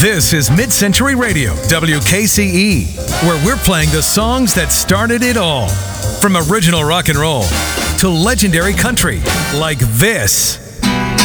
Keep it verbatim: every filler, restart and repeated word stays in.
This is Mid-Century Radio, W K C E, where we're playing the songs that started it all. From original rock and roll to legendary country, like this.